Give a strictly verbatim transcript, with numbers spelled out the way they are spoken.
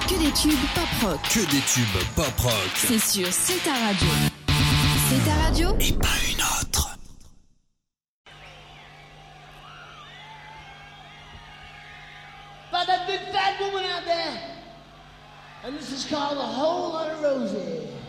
Que des tubes pop rock. Que des tubes pop rock. C'est sur C'est ta radio. C'est ta radio et pas une autre. But that big fat woman out there, and this is called A Whole Lot of Roses.